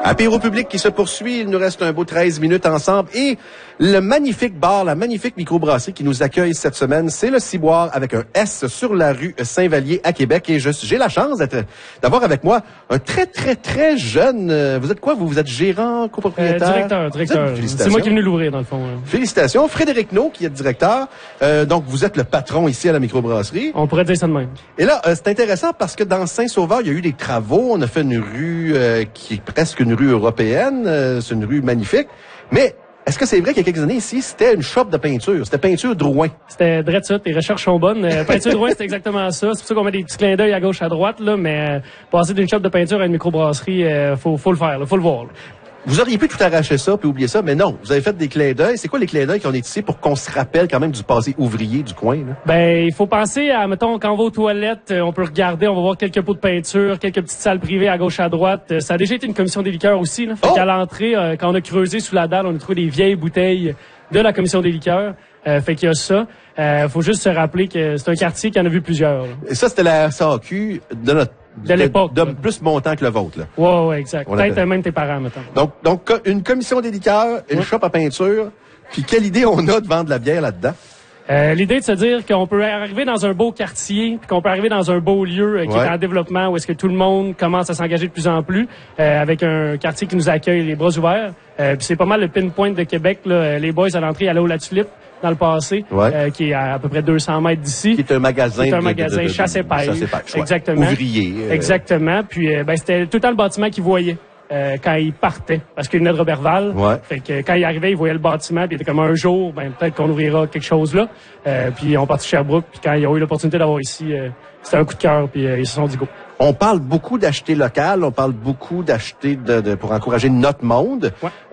Apéro public qui se poursuit. Il nous reste un beau 13 minutes ensemble. Et le magnifique bar, la magnifique microbrasserie qui nous accueille cette semaine, c'est le Ciboire avec un S sur la rue Saint-Vallier à Québec. Et j'ai la chance d'avoir avec moi un très jeune... vous êtes quoi? Vous êtes gérant, copropriétaire? Directeur. C'est moi qui est venu l'ouvrir, dans le fond. Félicitations. Frédéric Nault, qui est directeur. Donc, vous êtes le patron ici à la microbrasserie. On pourrait dire ça de même. Et là, c'est intéressant parce que dans Saint-Sauveur, il y a eu des travaux. On a fait une rue qui est presque une rue européenne. C'est une rue magnifique. Mais est-ce que c'est vrai qu'il y a quelques années ici, c'était une shop de peinture? C'était peinture Drouin. C'était drôle ça, tes recherches sont bonnes. Peinture Drouin, c'est exactement ça. C'est pour ça qu'on met des petits clins d'œil à gauche, à droite, là, mais passer d'une shop de peinture à une microbrasserie, faut le faire, faut le voir. Là. Vous auriez pu tout arracher ça puis oublier ça, mais non. Vous avez fait des clins d'œil. C'est quoi les clins d'œil qu'on est ici pour qu'on se rappelle quand même du passé ouvrier du coin, là? Ben, il faut penser à, mettons, quand on va aux toilettes, on peut regarder, on va voir quelques pots de peinture, quelques petites salles privées à gauche, à droite. Ça a déjà été une commission des liqueurs aussi, là. Fait qu'à l'entrée, quand on a creusé sous la dalle, on a trouvé des vieilles bouteilles de la commission des liqueurs. Fait qu'il y a ça. Faut juste se rappeler que c'est un quartier qui en a vu plusieurs, là. Et ça, c'était la SAQ de l'époque. De plus montant que le vôtre, là. Ouais, exact. Peut-être même tes parents, mettons. Donc, une commission des liqueurs, une shop à peinture. Puis quelle idée on a de vendre de la bière là-dedans? L'idée de se dire qu'on peut arriver dans un beau quartier, puis qu'on peut arriver dans un beau lieu qui est en développement, où est-ce que tout le monde commence à s'engager de plus en plus, avec un quartier qui nous accueille les bras ouverts. Puis c'est pas mal le pinpoint de Québec, là. Les boys à l'entrée allaient au La Tulipe dans le passé, qui est à peu près 200 mètres d'ici. Qui est un magasin. C'est un magasin chasse et pêche. Exactement. Ouvrier. Exactement. Puis c'était tout le temps le bâtiment qu'ils voyaient. Quand il partait, parce qu'il venait de Robertval. Fait que quand il arrivait, il voyait le bâtiment, puis il était comme un jour, peut-être qu'on ouvrira quelque chose là. Puis on partit de Sherbrooke, puis quand ils ont eu l'opportunité d'avoir ici, c'était un coup de cœur, puis ils se sont dit go. On parle beaucoup d'acheter local, on parle beaucoup d'acheter pour encourager notre monde.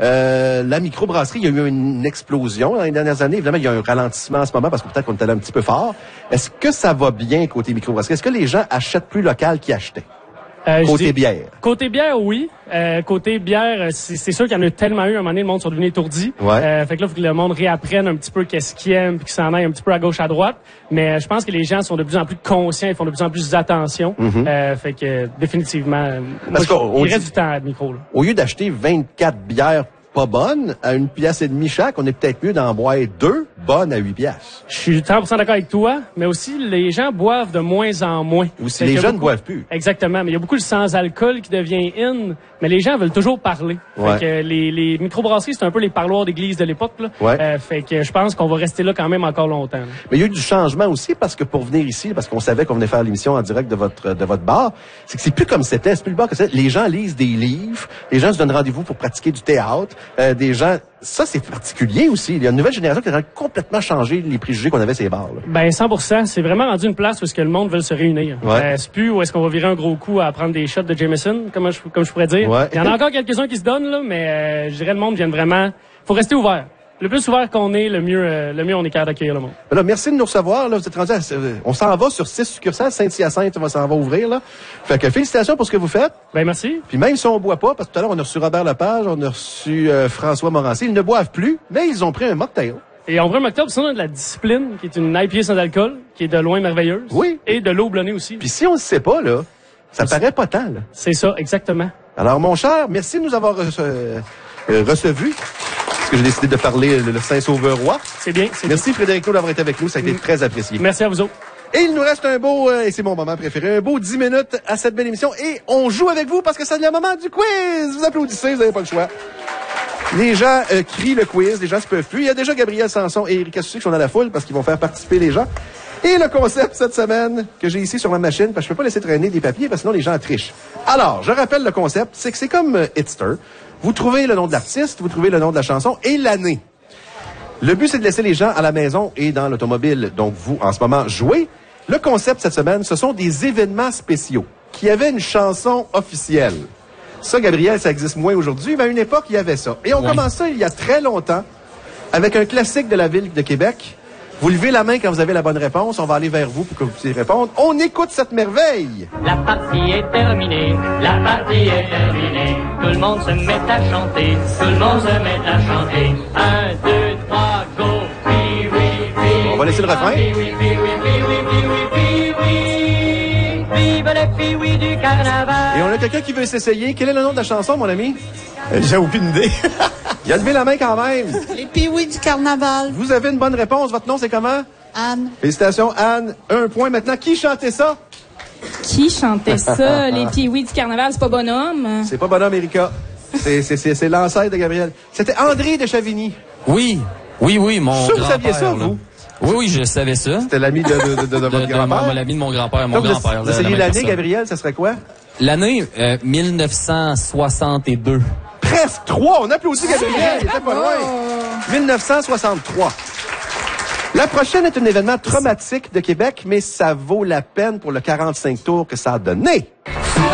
La microbrasserie, il y a eu une explosion dans les dernières années. Évidemment, il y a un ralentissement en ce moment parce que peut-être qu'on est allé un petit peu fort. Est-ce que ça va bien côté microbrasserie? Est-ce que les gens achètent plus local qu'ils achetaient? Côté bière. Côté bière, oui. Côté bière, c'est sûr qu'il y en a tellement eu. À un moment donné, le monde sont devenus étourdis. Fait que là, il faut que le monde réapprenne un petit peu qu'est-ce qu'il aime, puis qu'il s'en aille un petit peu à gauche, à droite. Mais je pense que les gens sont de plus en plus conscients, ils font de plus en plus attention. Fait que définitivement, il reste du temps à micro. Là. Au lieu d'acheter 24 bières pas bonnes à 1,5 piastre chaque, on est peut-être mieux d'en boire 2 bonnes à 8 piastres. Je suis 100% d'accord avec toi, mais aussi les gens boivent de moins en moins. Aussi les jeunes ne boivent plus. Exactement, mais il y a beaucoup de sans-alcool qui devient in, mais les gens veulent toujours parler. Fait que les microbrasseries, c'est un peu les parloirs d'église de l'époque, là. Fait que je pense qu'on va rester là quand même encore longtemps. Là. Mais il y a eu du changement aussi parce que pour venir ici, parce qu'on savait qu'on venait faire l'émission en direct de votre bar, c'est que c'est plus comme c'était, c'est plus le bar que c'était. Les gens lisent des livres, les gens se donnent rendez-vous pour pratiquer du théâtre, des gens. Ça, c'est particulier aussi. Il y a une nouvelle génération qui a complètement changé les préjugés qu'on avait ces bars. Là. Ben 100%. C'est vraiment rendu une place où est-ce que le monde veut se réunir. C'est plus où est-ce qu'on va virer un gros coup à prendre des shots de Jameson, comme je pourrais dire. Il y en a encore quelques-uns qui se donnent là, mais je dirais le monde vient vraiment. Faut rester ouvert. Le plus ouvert qu'on est, le mieux on est capable d'accueillir le monde. Alors, merci de nous recevoir. Là, vous êtes rendu on s'en va sur 6 succursales. Saint-Hyacinthe, on s'en va ouvrir. Là. Fait que félicitations pour ce que vous faites. Ben merci. Puis même si on boit pas, parce que tout à l'heure, on a reçu Robert Lepage, on a reçu François Morancy, ils ne boivent plus, mais ils ont pris un mocktail. Et on prend un mocktail, sinon on a de la discipline, qui est une IPA sans alcool, qui est de loin merveilleuse. Oui. Et de l'eau blonnée aussi. Puis si on ne sait pas, là, ça paraît pas tant. Là. C'est ça, exactement. Alors, mon cher, merci de nous avoir reçus. Parce que j'ai décidé de parler le Saint-Sauveur-Roi. C'est bien. Merci Frédéric Nault d'avoir été avec nous. Ça a été très apprécié. Merci à vous autres. Et il nous reste un beau, et c'est mon moment préféré, un beau 10 minutes à cette belle émission. Et on joue avec vous parce que c'est le moment du quiz. Vous applaudissez, vous n'avez pas le choix. Les gens crient le quiz, les gens se peuvent plus. Il y a déjà Gabriel Sanson et Éric Assucci qui sont dans la foule parce qu'ils vont faire participer les gens. Et le concept cette semaine que j'ai ici sur ma machine, parce que je peux pas laisser traîner des papiers parce que sinon les gens trichent. Alors, je rappelle le concept, c'est que c'est comme Hitster. Vous trouvez le nom de l'artiste, vous trouvez le nom de la chanson et l'année. Le but, c'est de laisser les gens à la maison et dans l'automobile, donc vous, en ce moment, jouer. Le concept cette semaine, ce sont des événements spéciaux qui avaient une chanson officielle. Ça, Gabriel, ça existe moins aujourd'hui, mais à une époque, il y avait ça. Et on commence ça il y a très longtemps avec un classique de la ville de Québec. Vous levez la main quand vous avez la bonne réponse. On va aller vers vous pour que vous puissiez répondre. On écoute cette merveille. La partie est terminée. La partie est terminée. Tout le monde se met à chanter. Tout le monde se met à chanter. 1, 2, 3, go. Oui, oui, oui. On va laisser le refrain. Oui, oui, oui, oui, oui, oui, oui, oui, oui, oui. Vive les filles, oui, du carnaval. Et on a quelqu'un qui veut s'essayer. Quel est le nom de la chanson, mon ami? J'ai aucune idée. Il a levé la main quand même. Les Pee-Wee du carnaval. Vous avez une bonne réponse. Votre nom, c'est comment? Anne. Félicitations, Anne. 1 point. Maintenant, qui chantait ça? Qui chantait ça? Les Pee-Wee du carnaval, c'est pas Bonhomme? C'est pas Bonhomme Erika. C'est l'ancêtre de Gabriel. C'était André de Chavigny. Oui, mon Je suis sûr que vous grand-père. saviez ça, là. vous? Oui, je savais ça. C'était l'ami de votre grand-père. L'ami de mon grand-père, mon Donc, grand-père. vous essayez l'année, Gabriel, ça serait quoi? L'année 1962. Presque 3. On applaudit Gabriel. Il était pas loin. 1963. La prochaine est un événement traumatique de Québec, mais ça vaut la peine pour le 45 tours que ça a donné.